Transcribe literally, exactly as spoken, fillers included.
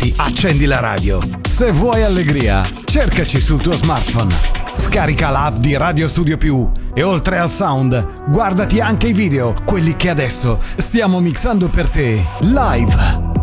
aperti, accendi la radio. Se vuoi allegria, cercaci sul tuo smartphone. Scarica l'app di Radio Studio Più e oltre al sound, guardati anche i video, quelli che adesso stiamo mixando per te live.